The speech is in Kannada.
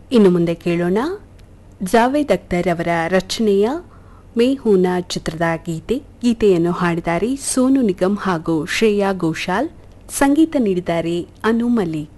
ಇನ್ನು ಮುಂದೆ ಕೇಳೋಣ ಜಾವೇದ್ ಅಖ್ತರ್ ಅವರ ರಚನೆಯ ಮೇ ಹೂನಾ ಚಿತ್ರದ ಗೀತೆಯನ್ನು ಹಾಡಿದ್ದಾರೆ ಸೋನು ನಿಗಮ್ ಹಾಗೂ ಶ್ರೇಯಾ ಘೋಷಾಲ್. ಸಂಗೀತ ನೀಡಿದ್ದಾರೆ ಅನು ಮಲಿಕ್.